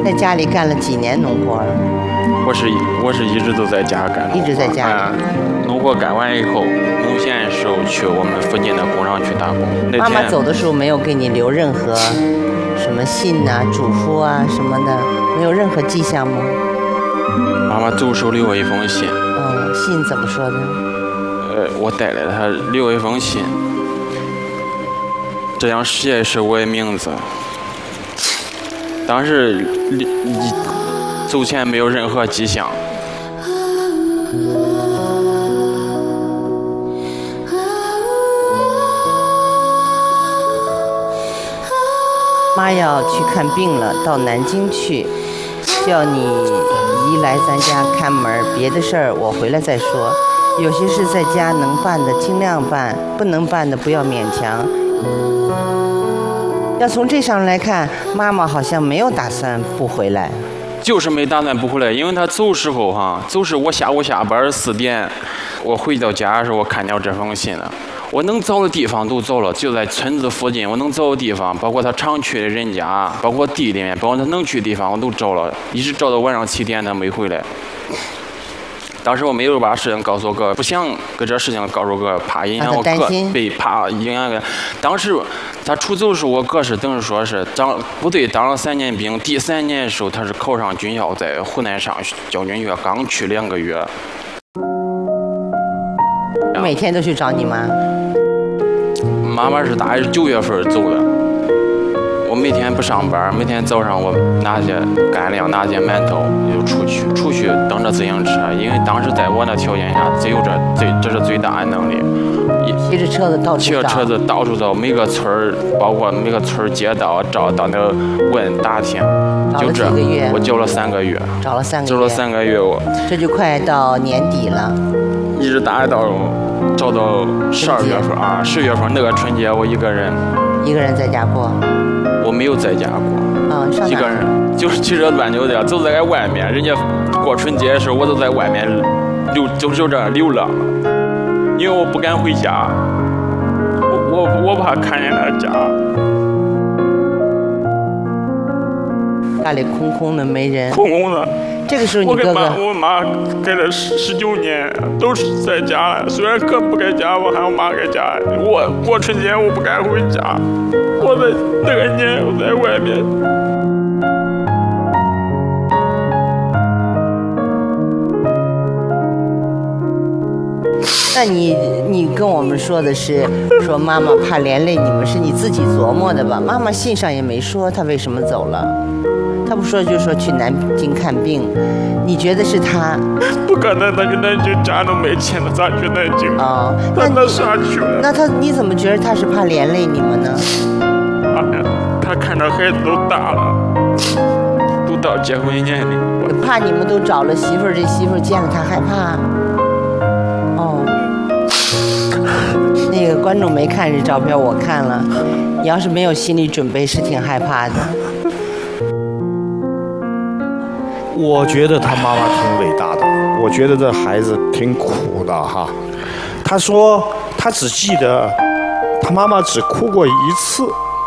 在家里干了几年农活？ 我是一直都在家干， 一直在家里。 农活干完以后，农闲的时候去我们附近的工厂去打工。 妈妈走的时候没有给你留任何什么信啊、嘱咐啊什么的，没有任何迹象吗？ 妈妈走时候留了一封信。 信怎么说的？ 我带来她留了一封信，这样写的是我的名字。当时走前没有任何迹象。 妈要去看病了，到南京去，叫你姨来咱家看门，别的事儿我回来再说。有些事在家能办的尽量办，不能办的不要勉强。要从这上来看，妈妈好像没有打算不回来。 就是没打算不回来，因为她走时候走时我下午下班4点，我回到家的时候我看到这封信了。我能走的地方都走了，就在村子附近，我能走的地方，包括他常去的人家，包括地里面，包括他能去的地方，我都找了，一直找到晚上7点，他没回来。当时我没有把事情告诉我哥，不想跟这事情告诉我哥，怕影响我哥，怕影响我。当时他出走的时候，我哥是等于说是部队当了3年兵，第3年的时候他是考上军校，在湖南上教军学，刚去2个月。 每天都去找你妈？ 妈妈是大概是9月份走的。我每天不上班，每天早上我拿些干粮，拿些馒头就出去蹬着自行车，因为当时在我那条件下，这是最大的能力。 骑着车子到处找。骑着车子到处找，每个村儿，包括每个村儿街道找，到那问打听。就这，我找了3个月。 找了3个月。 找了3个月我。 这就快到年底了。 一直大概找到12月份10月份那个春节我一个人在家过。 我没有在家过。一个人就是骑着乱溜的走在外面，人家过春节的时候我都在外面就这样流浪，因为我不敢回家，我怕看见那家。 家里空空的没人。 空空的。 这个时候你哥哥， 我妈给了19年，都是在家了。虽然哥不在家，我还有妈在家。我过春节我不敢回家，我在那个年我在外面。 那你跟我们说的是说妈妈怕连累你们，是你自己琢磨的吧？妈妈信上也没说她为什么走了。他不说就说去南京看病，你觉得是他？ 不可能，那个南京家都没钱了，咋去南京？那啥去了？ 那你怎么觉得他是怕连累你们呢？ 他看到孩子都大了，都到结婚年龄。 怕你们都找了媳妇儿，这媳妇儿见了他害怕。那个观众没看这照片，我看了，你要是没有心理准备，是挺害怕的。 我觉得他妈妈挺伟大的，我觉得这孩子挺苦的哈。他说他只记得他妈妈只哭过1次，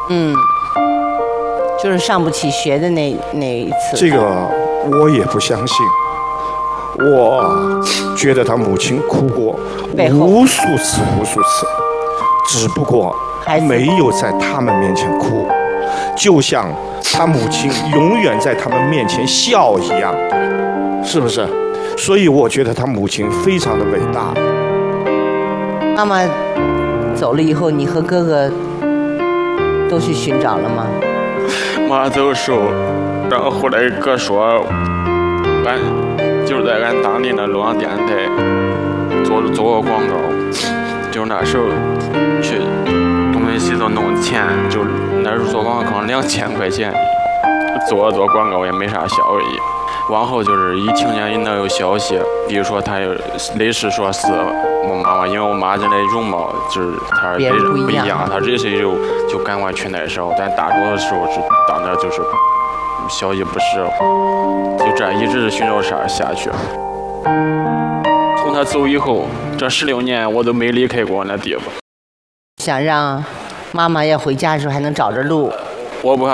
就是上不起学的那一次。 这个我也不相信，我觉得他母亲哭过无数次，只不过没有在他们面前哭，就像他母亲永远在他们面前笑一样，是不是？所以我觉得他母亲非常的伟大。 妈妈走了以后，你和哥哥都去寻找了吗？ 妈走的时候，然后后来哥说，就是在俺当地的洛阳电视台做过广告，就是那时候去东北西都弄钱，就那时候做广告可能2000块钱，做广告也没啥效益。往后就是一听见能有消息，比如说他有类似说是我妈妈，因为我妈人的容貌就是她别人不一样，她这些就赶快去那时候，但大多的时候是到那就是消息不实，就这样一直寻找下去。从他走以后，这16年我都没离开过那地方。 想让妈妈要回家的时候还能找着路。 我不怕。